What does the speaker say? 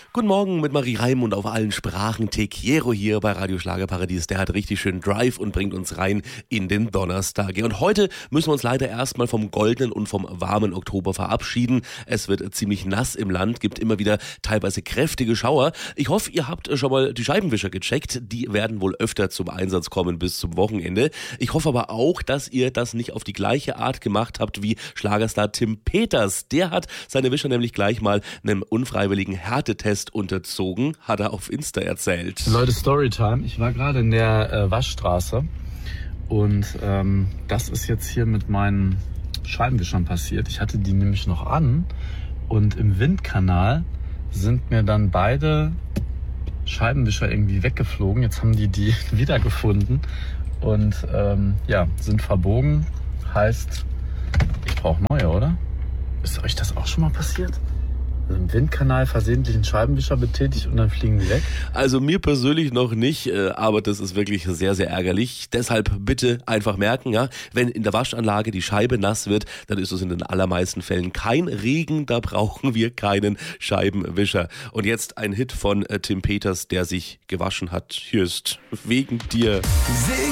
Guten Morgen mit Marie Reim und auf allen Sprachen. Tequiero hier bei Radio Schlagerparadies. Der hat richtig schön Drive und bringt uns rein in den Donnerstag. Und heute müssen wir uns leider erstmal vom goldenen und vom warmen Oktober verabschieden. Es wird ziemlich nass im Land, gibt immer wieder teilweise kräftige Schauer. Ich hoffe, ihr habt schon mal die Scheibenwischer gecheckt. Die werden wohl öfter zum Einsatz kommen bis zum Wochenende. Ich hoffe aber auch, dass ihr das nicht auf die gleiche Art gemacht habt wie Schlagerstar Tim Peters. Der hat seine Wischer nämlich gleich mal einem unfreiwilligen Härtetest unterzogen, hat er auf Insta erzählt. Leute, Storytime. Ich war gerade in der Waschstraße und das ist jetzt hier mit meinen Scheibenwischern passiert. Ich hatte die nämlich noch an und im Windkanal sind mir dann beide Scheibenwischer irgendwie weggeflogen. Jetzt haben die wiedergefunden und sind verbogen. Heißt, ich brauche neue, oder? Ist euch das auch schon mal passiert? Also im Windkanal versehentlich einen Scheibenwischer betätigt und dann fliegen die weg? Also mir persönlich noch nicht, aber das ist wirklich sehr, sehr ärgerlich. Deshalb bitte einfach merken, ja, wenn in der Waschanlage die Scheibe nass wird, dann ist es in den allermeisten Fällen kein Regen, da brauchen wir keinen Scheibenwischer. Und jetzt ein Hit von Tim Peters, der sich gewaschen hat. Hier ist Wegen dir.